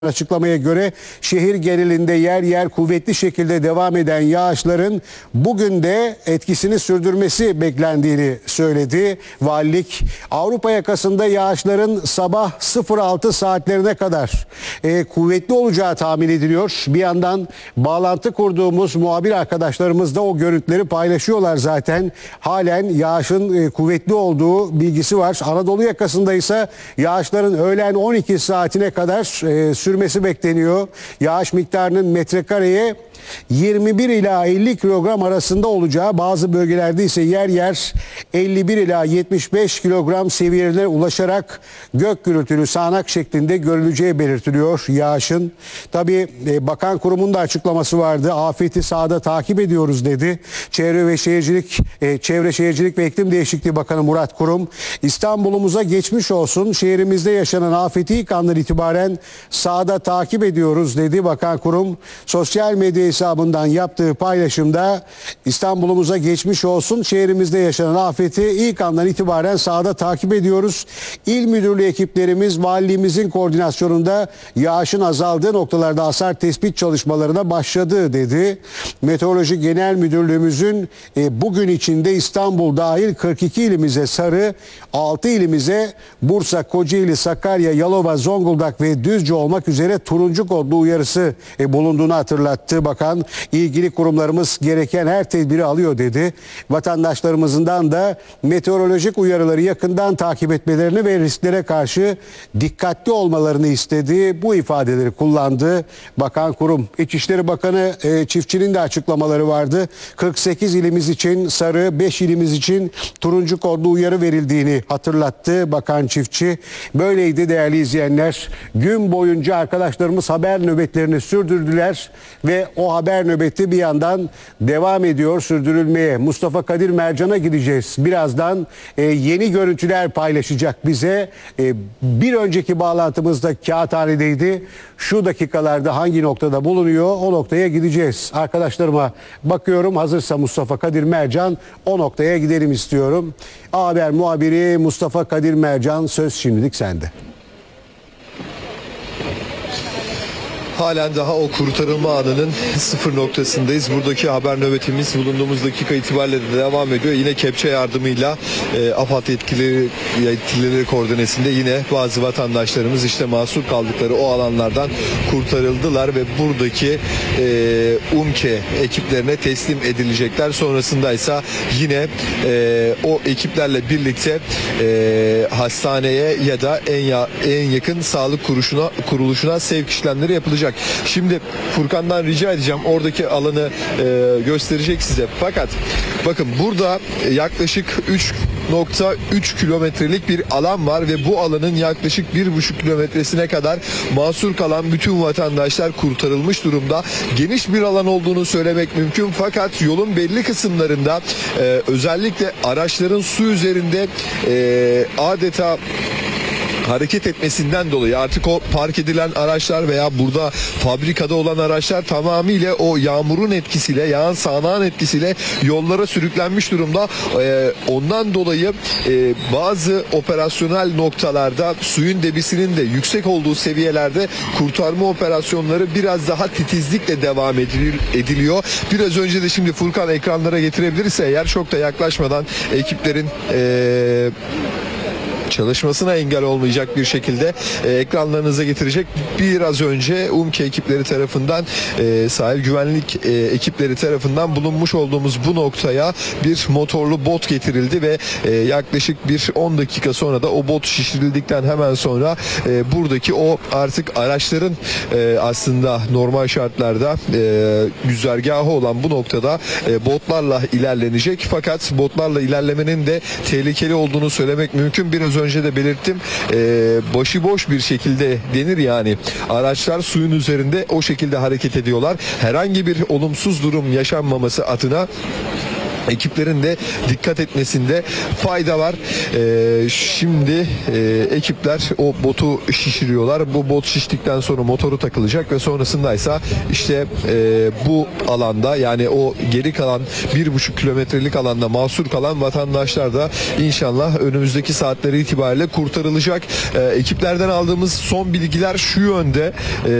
Açıklamaya göre şehir genelinde yer yer kuvvetli şekilde devam eden yağışların bugün de etkisini sürdürmesi beklendiğini söyledi. Valilik Avrupa yakasında yağışların sabah 06 saatlerine kadar kuvvetli olacağı tahmin ediliyor. Bir yandan bağlantı kurduğumuz muhabir arkadaşlarımız da o görüntüleri paylaşıyorlar zaten. Halen yağışın kuvvetli olduğu bilgisi var. Anadolu yakasında ise yağışların öğlen 12 saatine kadar sürmesi bekleniyor. Yağış miktarının metrekareye 21 ila 50 kilogram arasında olacağı, bazı bölgelerde ise yer yer 51 ila 75 kilogram seviyelerine ulaşarak gök gürültülü sağanak şeklinde görüleceği belirtiliyor yağışın. Tabii bakan kurumun da açıklaması vardı. Afeti sahada takip ediyoruz dedi. Çevre Şehircilik ve İklim Değişikliği Bakanı Murat Kurum, İstanbul'umuza geçmiş olsun. Şehrimizde yaşanan afeti ilk andan itibaren sahada takip ediyoruz dedi. Bakan Kurum sosyal medya hesabından yaptığı paylaşımda İstanbul'umuza geçmiş olsun. Şehrimizde yaşanan afeti ilk andan itibaren sahada takip ediyoruz. İl müdürlüğü ekiplerimiz valiliğimizin koordinasyonunda yağışın azaldığı noktalarda hasar tespit çalışmalarına başladı dedi. Meteoroloji Genel Müdürlüğümüzün bugün içinde İstanbul dahil 42 ilimize sarı, 6 ilimize Bursa, Kocaeli, Sakarya, Yalova, Zonguldak ve Düzce olmak üzere turuncu kodlu uyarısı bulunduğunu hatırlattı. Bakan ilgili kurumlarımız gereken her tedbiri alıyor dedi. Vatandaşlarımızdan da meteorolojik uyarıları yakından takip etmelerini ve risklere karşı dikkatli olmalarını istedi. Bu ifadeleri kullandı Bakan Kurum. İçişleri Bakanı Çiftçi'nin de açıklamaları vardı. 48 ilimiz için sarı, 5 ilimiz için turuncu kodlu uyarı verildiğini hatırlattı Bakan Çiftçi. Böyleydi değerli izleyenler. Gün boyunca arkadaşlarımız haber nöbetlerini sürdürdüler ve o haber nöbeti bir yandan devam ediyor sürdürülmeye. Mustafa Kadir Mercan'a gideceğiz. Birazdan yeni görüntüler paylaşacak bize. Bir önceki bağlantımızda Kağıthane'deydi. Şu dakikalarda hangi noktada bulunuyor, o noktaya gideceğiz. Arkadaşlarıma bakıyorum, hazırsa Mustafa Kadir Mercan, o noktaya gidelim istiyorum. Haber muhabiri Mustafa Kadir Mercan, söz şimdilik sende. Halen daha o kurtarılma anının sıfır noktasındayız. Buradaki haber nöbetimiz bulunduğumuz dakika itibariyle de devam ediyor. Yine kepçe yardımıyla AFAD yetkilileri koordinesinde yine bazı vatandaşlarımız işte mahsur kaldıkları o alanlardan kurtarıldılar ve buradaki UMKE ekiplerine teslim edilecekler. Sonrasında ise yine o ekiplerle birlikte hastaneye ya da en yakın sağlık kuruluşuna sevk işlemleri yapılacak. Şimdi Furkan'dan rica edeceğim, oradaki alanı gösterecek size. Fakat bakın burada yaklaşık 3.3 kilometrelik bir alan var ve bu alanın yaklaşık 1,5 kilometresine kadar mahsur kalan bütün vatandaşlar kurtarılmış durumda. Geniş bir alan olduğunu söylemek mümkün, fakat yolun belli kısımlarında özellikle araçların su üzerinde adeta hareket etmesinden dolayı artık o park edilen araçlar veya burada fabrikada olan araçlar tamamıyla o yağmurun etkisiyle, yağan sağanağın etkisiyle yollara sürüklenmiş durumda. Ondan dolayı bazı operasyonel noktalarda suyun debisinin de yüksek olduğu seviyelerde kurtarma operasyonları biraz daha titizlikle devam ediliyor. Biraz önce de şimdi Furkan ekranlara getirebilirse eğer, çok da yaklaşmadan ekiplerin çalışmasına engel olmayacak bir şekilde ekranlarınıza getirecek. Biraz önce UMKE ekipleri tarafından, sahil güvenlik ekipleri tarafından bulunmuş olduğumuz bu noktaya bir motorlu bot getirildi ve yaklaşık bir 10 dakika sonra da o bot şişirildikten hemen sonra buradaki o artık araçların aslında normal şartlarda güzergahı olan bu noktada botlarla ilerlenecek. Fakat botlarla ilerlemenin de tehlikeli olduğunu söylemek mümkün. Biraz önce de belirttim, başıboş bir şekilde denir yani, araçlar suyun üzerinde o şekilde hareket ediyorlar. Herhangi bir olumsuz durum yaşanmaması adına ekiplerin de dikkat etmesinde fayda var. Şimdi ekipler o botu şişiriyorlar. Bu bot şiştikten sonra motoru takılacak ve sonrasındaysa işte bu alanda, yani o geri kalan 1,5 kilometrelik alanda mahsur kalan vatandaşlar da inşallah önümüzdeki saatleri itibariyle kurtarılacak. Ekiplerden aldığımız son bilgiler şu yönde.